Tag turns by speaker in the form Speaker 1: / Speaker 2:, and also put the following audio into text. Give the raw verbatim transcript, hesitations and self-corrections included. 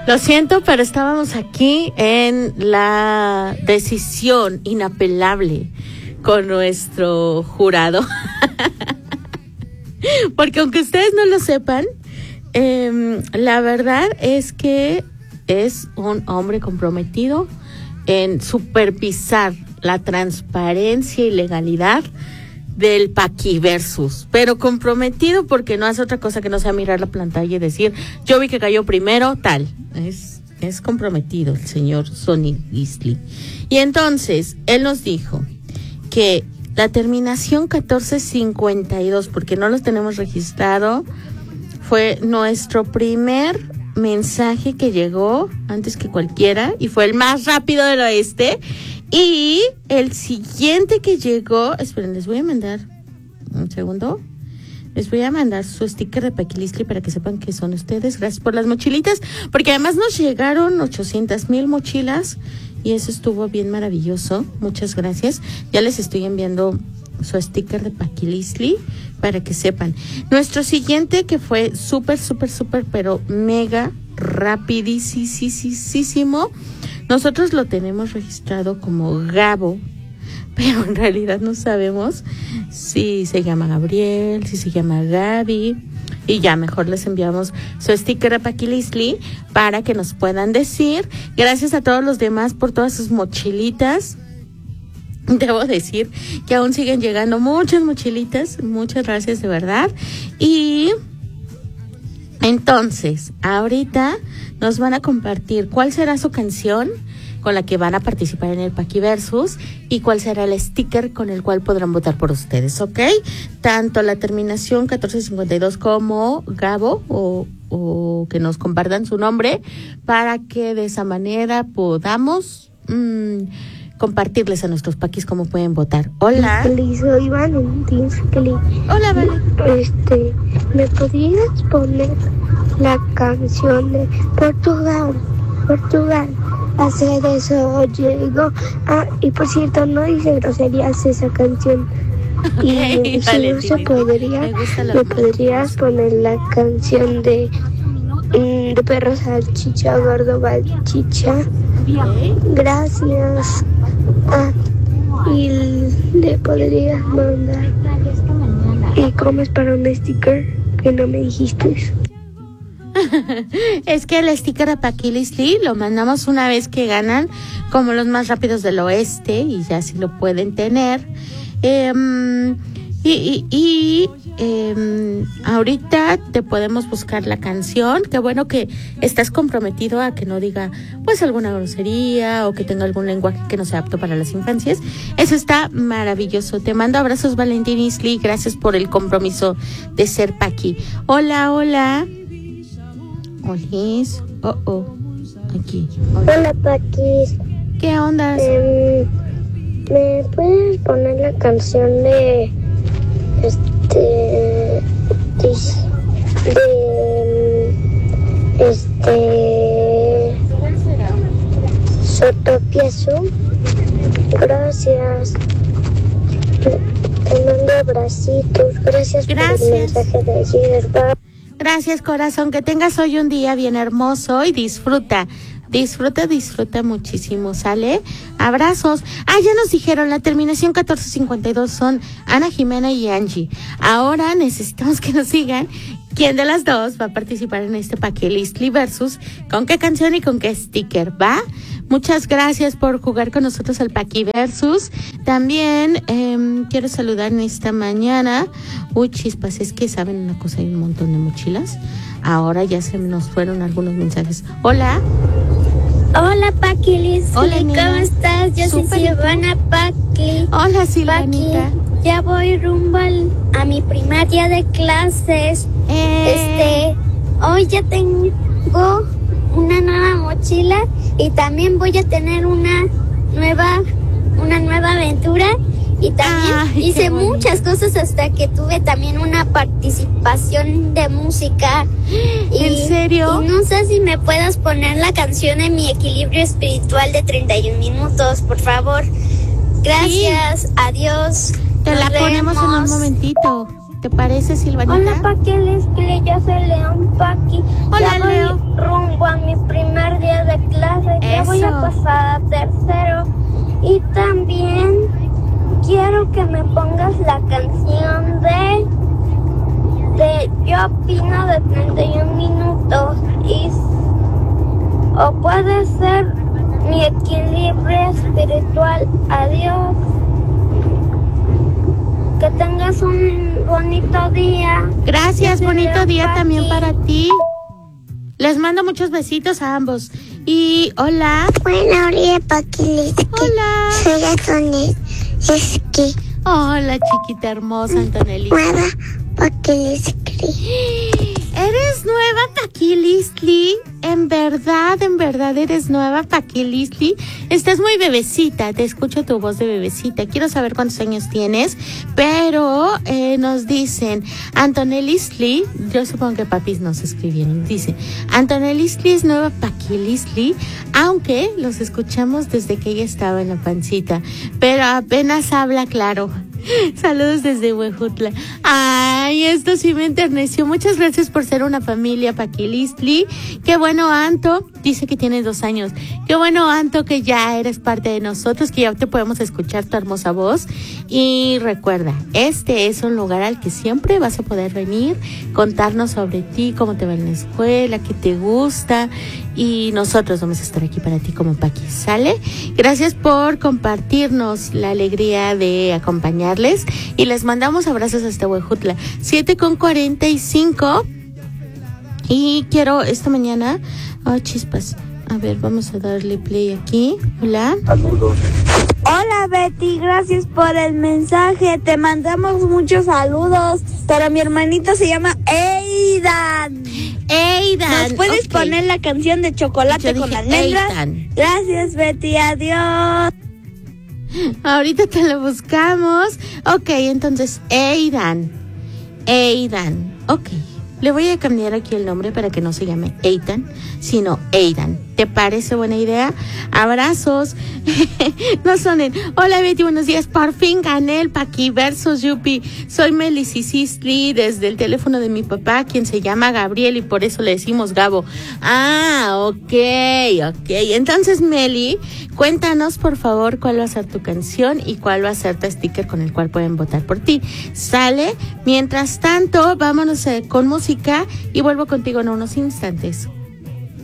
Speaker 1: Lo siento, pero estábamos aquí en la decisión inapelable con nuestro jurado. Porque aunque ustedes no lo sepan, eh, la verdad es que es un hombre comprometido en supervisar la transparencia y legalidad del Paquiversus, pero comprometido porque no hace otra cosa que no sea mirar la pantalla y decir, yo vi que cayó primero, tal. Es, es comprometido el señor Sonny Gisley. Y entonces, él nos dijo que la terminación catorce cincuenta y dos, porque no los tenemos registrado, fue nuestro primer mensaje que llegó antes que cualquiera y fue el más rápido del oeste. Y el siguiente que llegó, esperen, les voy a mandar un segundo, les voy a mandar su sticker de Paquilisli para que sepan que son ustedes. Gracias por las mochilitas, porque además nos llegaron ochocientas mil mochilas y eso estuvo bien maravilloso. Muchas gracias. Ya les estoy enviando su sticker de Paquilisli para que sepan. Nuestro siguiente, que fue súper, súper, súper, pero mega rapidísimo. Nosotros lo tenemos registrado como Gabo, pero en realidad no sabemos si se llama Gabriel, si se llama Gaby. Y ya mejor les enviamos su sticker a Paquilisli para que nos puedan decir. Gracias a todos los demás por todas sus mochilitas. Debo decir que aún siguen llegando muchas mochilitas. Muchas gracias de verdad. Y entonces, ahorita nos van a compartir cuál será su canción con la que van a participar en el Paquiversus y cuál será el sticker con el cual podrán votar por ustedes, ¿ok? Tanto la terminación catorce cincuenta y dos como Gabo o, o que nos compartan su nombre para que de esa manera podamos mmm, compartirles a nuestros paquis cómo pueden votar. Hola.
Speaker 2: Soy Valentín.
Speaker 1: Hola, Vale.
Speaker 2: Este, ¿me podrías poner la canción de Portugal? Portugal. Hacer eso llegó. Ah, y por cierto, no dice groserías esa canción.
Speaker 1: Okay,
Speaker 2: y si
Speaker 1: vale,
Speaker 2: no se podría, me,
Speaker 1: me
Speaker 2: podrías poner la canción de, mm, de perro salchicha, gordo salchicha.
Speaker 1: Okay.
Speaker 2: Gracias. Ah, y le podrías mandar. ¿Y cómo es para un sticker que no me dijiste?
Speaker 1: Es que el sticker de Paquilisli lo mandamos una vez que ganan como los más rápidos del oeste y ya sí lo pueden tener. Eh, y y, y eh, ahorita te podemos buscar la canción. Qué bueno que estás comprometido a que no diga pues alguna grosería o que tenga algún lenguaje que no sea apto para las infancias. Eso está maravilloso. Te mando abrazos, Valentín Isli. Gracias por el compromiso de ser Paqui. Hola, hola. Olis, oh, oh, aquí.
Speaker 2: Hola, Hola Paquis.
Speaker 1: ¿Qué onda?
Speaker 2: Eh, ¿Me puedes poner la canción de este de este Sotopiazu? Gracias. Te mando abracitos. Gracias,
Speaker 1: Gracias
Speaker 2: por el mensaje de ayer. Bye.
Speaker 1: Gracias, corazón. Que tengas hoy un día bien hermoso y disfruta. Disfruta, disfruta muchísimo, ¿sale? Abrazos. Ah, ya nos dijeron, la terminación catorce cincuenta y dos son Ana Jimena y Angie. Ahora necesitamos que nos sigan quién de las dos va a participar en este Paquilisli versus, con qué canción y con qué sticker, ¿va? Muchas gracias por jugar con nosotros al Paquiversus. También eh, quiero saludar en esta mañana. Uy, chispas, es que saben una cosa, hay un montón de mochilas. Ahora ya se nos fueron algunos mensajes. Hola.
Speaker 2: Hola, Paquilis.
Speaker 1: Hola,
Speaker 2: ¿cómo
Speaker 1: nena.
Speaker 2: estás? Yo
Speaker 1: Súper.
Speaker 2: soy Silvana Paqui.
Speaker 1: Hola, Silvanita.
Speaker 2: Paqui, ya voy rumbo al, a mi primer día de clases.
Speaker 1: Eh.
Speaker 2: Este, hoy ya tengo una nueva mochila y también voy a tener una nueva, una nueva aventura. Y también
Speaker 1: Ay,
Speaker 2: hice muchas cosas hasta que tuve también una participación de música. Y,
Speaker 1: ¿En serio?
Speaker 2: Y no sé si me puedas poner la canción de mi equilibrio espiritual de treinta y un minutos, por favor. Gracias, sí. Adiós.
Speaker 1: Te
Speaker 2: Nos
Speaker 1: la
Speaker 2: vemos.
Speaker 1: ponemos en un momentito. ¿Te parece, Silvanita?
Speaker 2: Hola, Paqui, les yo soy León Paqui.
Speaker 1: Hola,
Speaker 2: ya voy
Speaker 1: Leo.
Speaker 2: rumbo a mi primer ya voy a pasar a tercero. Y también quiero que me pongas la canción de, de Yo Opino de treinta y un minutos. Y, o puede ser Mi Equilibrio Espiritual. Adiós. Que tengas un bonito día.
Speaker 1: Gracias, bonito día
Speaker 2: Pati.
Speaker 1: también para ti. Les mando muchos besitos a ambos. Y hola.
Speaker 2: Buenos días, Paqui.
Speaker 1: Hola.
Speaker 2: Soy Antonella. Es que
Speaker 1: Hola, chiquita hermosa, Antonelli.
Speaker 2: nueva Paqui.
Speaker 1: ¿Eres nueva, Paquilistli? En verdad, en verdad eres nueva, Paquilistli. Estás muy bebecita, te escucho tu voz de bebecita. Quiero saber cuántos años tienes, pero eh, nos dicen, Antonelistli, yo supongo que papis nos escribieron, dice, Antonelistli es nueva Paquilistli, aunque los escuchamos desde que ella estaba en la pancita, pero apenas habla claro. Saludos desde Huejutla. Ay, esto sí me enterneció. Muchas gracias por ser una familia, Paquilistli. Qué bueno, Anto. Dice que tienes dos años. Qué bueno, Anto, que ya eres parte de nosotros, que ya te podemos escuchar tu hermosa voz. Y recuerda, este es un lugar al que siempre vas a poder venir, contarnos sobre ti, cómo te va en la escuela, qué te gusta. Y nosotros vamos a estar aquí para ti como Paqui, ¿sale? Gracias por compartirnos la alegría de acompañarles y les mandamos abrazos hasta Huejutla. siete con cuarenta y cinco y quiero esta mañana, oh chispas, a ver, vamos a darle play aquí. Hola.
Speaker 3: Saludos.
Speaker 4: Hola Betty, gracias por el mensaje, te mandamos muchos saludos, pero mi hermanito se llama Eidan.
Speaker 1: Eidan.
Speaker 4: ¿Nos puedes
Speaker 1: okay.
Speaker 4: poner la canción de Chocolate
Speaker 1: Yo
Speaker 4: con
Speaker 1: dije
Speaker 4: almendras?
Speaker 1: Eidan.
Speaker 4: Gracias Betty, adiós.
Speaker 1: Ahorita te lo buscamos. Ok, entonces, Eidan. Eidan. Ok. Le voy a cambiar aquí el nombre para que no se llame Eitan, sino Eidan. ¿Te parece buena idea? Abrazos. No sonen. Hola Betty, buenos días. Por fin gané el Paqui versus Yupi. Soy Melisisistli desde el teléfono de mi papá, quien se llama Gabriel y por eso le decimos Gabo. Ah, ok, ok. Entonces, Meli, cuéntanos por favor cuál va a ser tu canción y cuál va a ser tu sticker con el cual pueden votar por ti. ¿Sale? Mientras tanto, vámonos eh, con música y vuelvo contigo en unos instantes.